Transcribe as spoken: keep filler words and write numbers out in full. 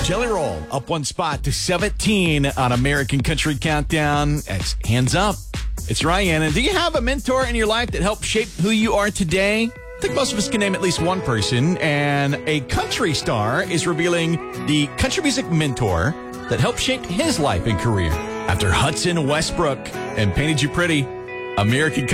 Jelly Roll up one spot to seventeen on American Country Countdown. It's Hands Up. It's Ryan. And do you have a mentor in your life that helped shape who you are today? I think most of us can name at least one person. And a country star is revealing the country music mentor that helped shape his life and career. After Hudson Westbrook and Painted You Pretty, American Country